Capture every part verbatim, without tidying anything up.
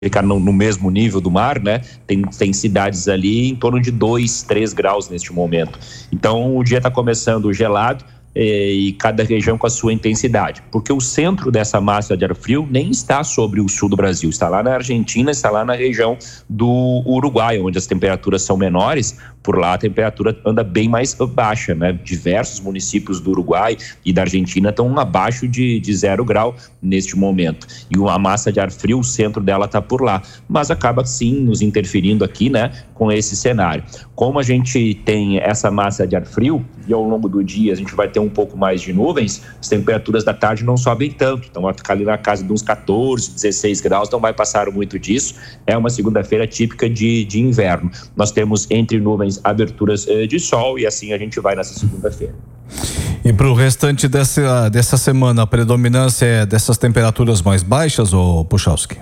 ficar no, no mesmo nível do mar, né? Tem, tem cidades ali em torno de dois, três graus neste momento. Então o dia está começando gelado eh, e cada região com a sua intensidade, porque o centro dessa massa de ar frio nem está sobre o sul do Brasil, está lá na Argentina, está lá na região do Uruguai, onde as temperaturas são menores. Por lá a temperatura anda bem mais baixa, né? Diversos municípios do Uruguai e da Argentina estão abaixo de, de zero grau neste momento. E uma massa de ar frio, o centro dela está por lá. Mas acaba sim nos interferindo aqui, né? Com esse cenário. Como a gente tem essa massa de ar frio e ao longo do dia a gente vai ter um pouco mais de nuvens, as temperaturas da tarde não sobem tanto. Então vai ficar ali na casa de uns catorze, dezesseis graus, não vai passar muito disso. É uma segunda-feira típica de, de inverno. Nós temos entre nuvens aberturas de sol e assim a gente vai nessa segunda-feira. E para o restante dessa, dessa semana, a predominância é dessas temperaturas mais baixas, ou Puchalski?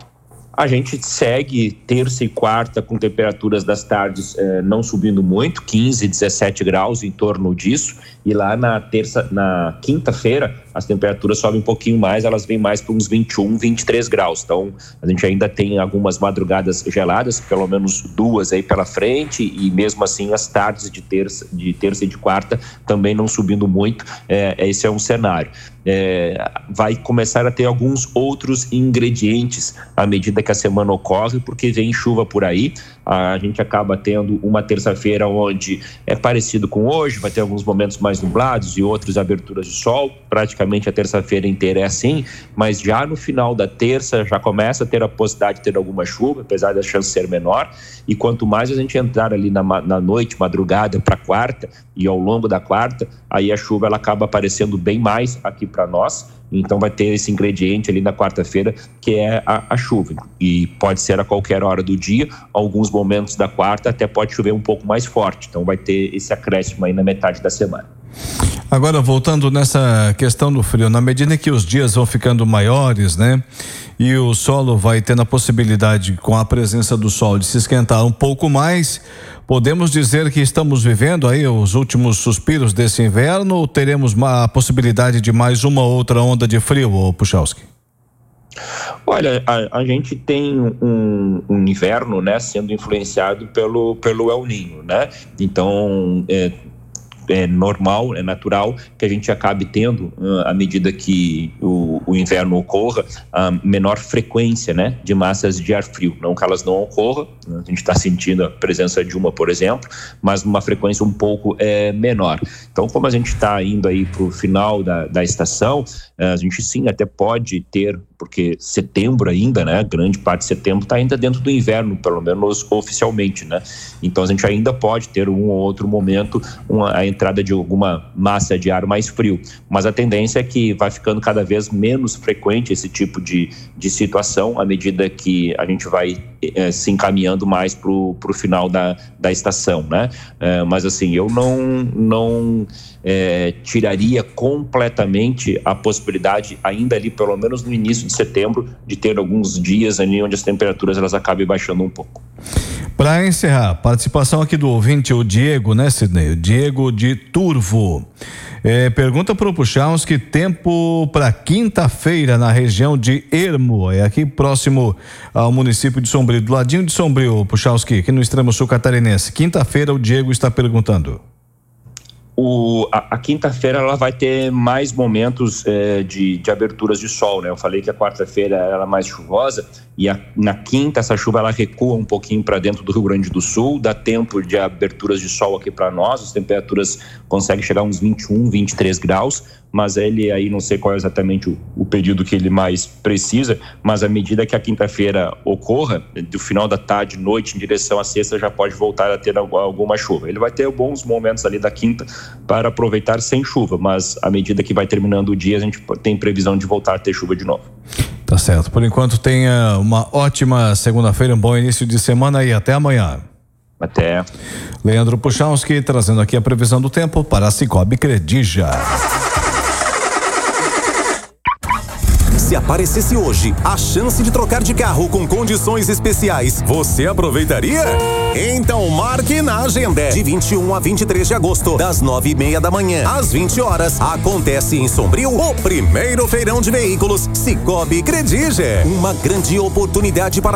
A gente segue terça e quarta com temperaturas das tardes eh, não subindo muito, quinze, dezessete graus em torno disso, e lá na terça, na quinta-feira as temperaturas sobem um pouquinho mais, elas vêm mais para uns vinte e um, vinte e três graus. Então a gente ainda tem algumas madrugadas geladas, pelo menos duas aí pela frente, e mesmo assim as tardes de terça, de terça e de quarta também não subindo muito. É, esse é um cenário. É, vai começar a ter alguns outros ingredientes à medida que a semana ocorre, porque vem chuva por aí. A gente acaba tendo uma terça-feira onde é parecido com hoje, vai ter alguns momentos mais nublados e outros aberturas de sol. Praticamente a terça-feira inteira é assim, mas já no final da terça já começa a ter a possibilidade de ter alguma chuva, apesar da chance ser menor. E quanto mais a gente entrar ali na, na noite, madrugada para quarta e ao longo da quarta, aí a chuva ela acaba aparecendo bem mais aqui para nós. Então vai ter esse ingrediente ali na quarta-feira, que é a, a chuva, e pode ser a qualquer hora do dia. Alguns momentos da quarta até pode chover um pouco mais forte, então vai ter esse acréscimo aí na metade da semana. Agora, voltando nessa questão do frio, na medida que os dias vão ficando maiores, né? E o solo vai tendo a possibilidade, com a presença do sol, de se esquentar um pouco mais, podemos dizer que estamos vivendo aí os últimos suspiros desse inverno, ou teremos uma, a possibilidade de mais uma outra onda de frio, ô Puchalski? Olha, a, a gente tem um, um inverno, né, sendo influenciado pelo, pelo El Niño, né? Então, é, é normal, é natural que a gente acabe tendo, à medida que o, o inverno ocorra, a menor frequência, né, de massas de ar frio. Não que elas não ocorram, a gente está sentindo a presença de uma, por exemplo, mas numa frequência um pouco é, menor. Então, como a gente está indo aí para o final da, da estação, a gente sim até pode ter, porque setembro ainda, né, grande parte de setembro está ainda dentro do inverno, pelo menos oficialmente, né? Então a gente ainda pode ter um ou outro momento uma, a entrada de alguma massa de ar mais frio, mas a tendência é que vai ficando cada vez menos frequente esse tipo de, de situação à medida que a gente vai eh, se encaminhando mais para o final da, da estação, né? Eh, mas assim, eu não, não eh, tiraria completamente a possibilidade, ainda ali pelo menos no início de setembro, de ter alguns dias ali onde as temperaturas elas acabem baixando um pouco. Para encerrar, participação aqui do ouvinte, o Diego, né, Sidney? O Diego de Turvo. É, pergunta para o Puchalski, tempo para quinta-feira na região de Ermo, é aqui próximo ao município de Sombrio, do ladinho de Sombrio, Puchalski, aqui no extremo sul catarinense. Quinta-feira o Diego está perguntando. O, a, a quinta-feira ela vai ter mais momentos eh, de, de aberturas de sol, né? Eu falei que a quarta-feira era mais chuvosa e a, na quinta essa chuva ela recua um pouquinho para dentro do Rio Grande do Sul, dá tempo de aberturas de sol aqui para nós, as temperaturas conseguem chegar a uns vinte e um, vinte e três graus, mas ele aí não sei qual é exatamente o, o período que ele mais precisa, mas à medida que a quinta-feira ocorra, do final da tarde, noite, em direção à sexta, já pode voltar a ter alguma chuva. Ele vai ter bons momentos ali da quinta para aproveitar sem chuva, mas à medida que vai terminando o dia, a gente tem previsão de voltar a ter chuva de novo. Tá certo. Por enquanto, tenha uma ótima segunda-feira, um bom início de semana e até amanhã. Até. Leandro Puchalski trazendo aqui a previsão do tempo para a Cicobi Credija. Se aparecesse hoje a chance de trocar de carro com condições especiais, você aproveitaria? Então marque na agenda. De vinte e um a vinte e três de agosto, das nove e meia da manhã às vinte horas, acontece em Sombrio o primeiro feirão de veículos Cicobi Crediger. Uma grande oportunidade para